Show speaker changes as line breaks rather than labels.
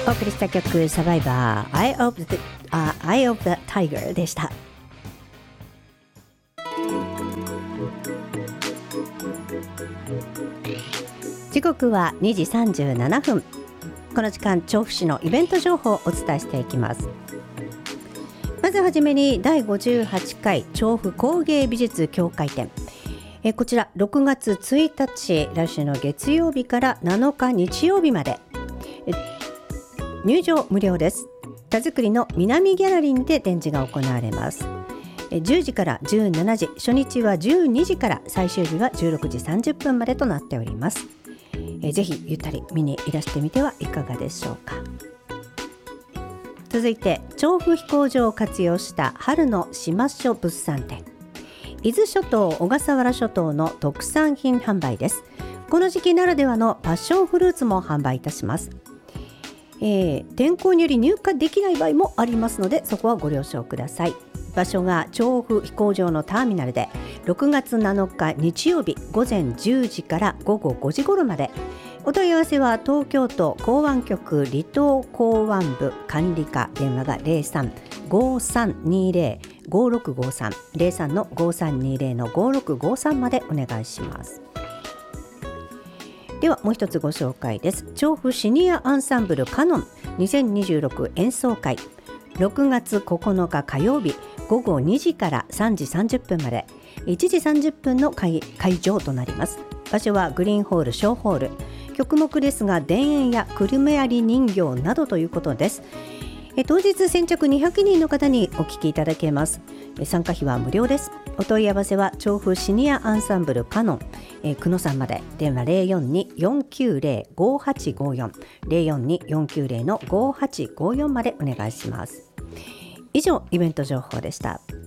お送りした曲サバイバー Eye of the Tiger でした。時刻は2時37分。この時間調布市のイベント情報をお伝えしていきます。まずはじめに第58回調布工芸美術協会展、こちら6月1日来週の月曜日から7日日曜日まで入場無料です。田作りの南ギャラリーにて展示が行われます。10時から17時、初日は12時から最終日は16時30分までとなっております。ぜひゆったり見にいらしてみてはいかがでしょうか。続いて調布飛行場を活用した春の島書物産展、伊豆諸島小笠原諸島の特産品販売です。この時期ならではのパッションフルーツも販売いたします。天候により入荷できない場合もありますので、そこはご了承ください。場所が調布飛行場のターミナルで6月7日日曜日午前10時から午後5時頃まで。お問い合わせは東京都港湾局離島港湾部管理課、電話が 03-5320-5653 03-5320-5653 までお願いします。ではもう一つご紹介です。調布シニアアンサンブルカノン2026演奏会、6月9日火曜日午後2時から3時30分まで1時30分の 会場となります。場所はグリーンホール小ホール。曲目ですが田園やくるめやり人形などということです。当日先着200人の方にお聞きいただけます。参加費は無料です。お問い合わせは調布シニアアンサンブルカノン、久野さんまで。電話 042-490-5854 042-490-5854 までお願いします。以上イベント情報でした。